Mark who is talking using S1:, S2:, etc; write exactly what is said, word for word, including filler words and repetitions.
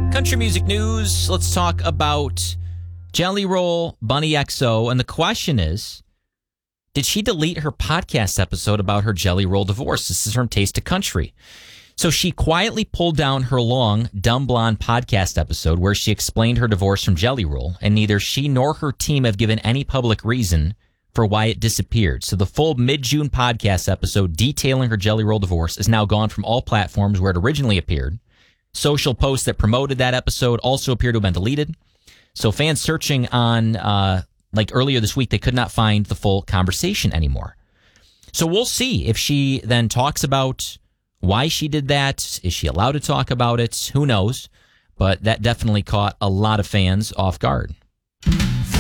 S1: Country music news. Let's talk about Jelly Roll, Bunny X O. And the question is, did she delete her podcast episode about her Jelly Roll divorce? This is from Taste of Country. So she quietly pulled down her long Dumb Blonde podcast episode where she explained her divorce from Jelly Roll, and neither she nor her team have given any public reason for why it disappeared. So the full mid-June podcast episode detailing her Jelly Roll divorce is now gone from all platforms where it originally appeared. Social posts that promoted that episode also appear to have been deleted. So fans searching on, uh, like earlier this week, they could not find the full conversation anymore. So we'll see if she then talks about why she did that. Is she allowed to talk about it? Who knows? But that definitely caught a lot of fans off guard.